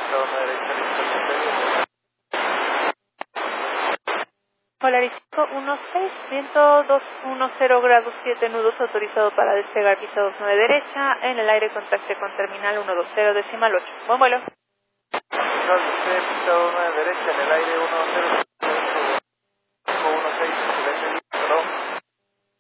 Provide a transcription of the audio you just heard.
Polaris 16, viento 210 grados 7 nudos, autorizado para despegar pista 29 derecha, en el aire contacte con terminal 120 decimal 8. Buen vuelo. Pista 29 derecha, en el aire 120, 16.